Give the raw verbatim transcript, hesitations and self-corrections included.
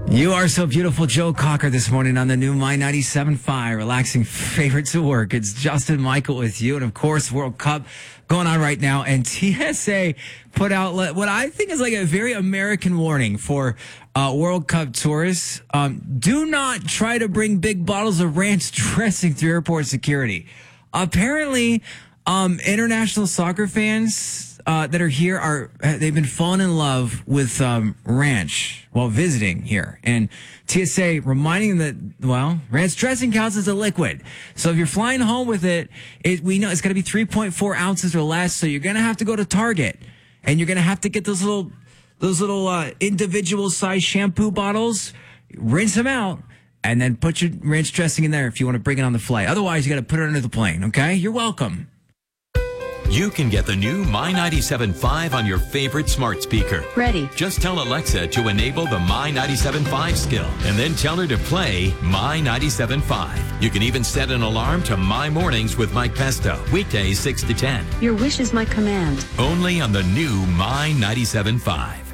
You are so beautiful, Joe Cocker, this morning on the new My ninety-seven point five, relaxing favorite to work. It's Justin Michael with you. And of course, World Cup going on right now. And T S A put out what I think is like a very American warning for uh, World Cup tourists. Um, do not try to bring big bottles of ranch dressing through airport security. Apparently, um, international soccer fans Uh, that are here are they've been falling in love with um, ranch while visiting here, and T S A reminding them that, well, ranch dressing counts as a liquid. So if you're flying home with it, it we know it's got to be three point four ounces or less. So you're gonna have to go to Target, and you're gonna have to get those little those little uh, individual size shampoo bottles, rinse them out, and then put your ranch dressing in there if you want to bring it on the flight. Otherwise, you got to put it under the plane. Okay, you're welcome. You can get the new My ninety-seven point five on your favorite smart speaker. Ready. Just tell Alexa to enable the My ninety-seven point five skill, and then tell her to play My ninety-seven point five. You can even set an alarm to My Mornings with Mike Pesto, weekdays six to ten. Your wish is my command. Only on the new My ninety-seven point five.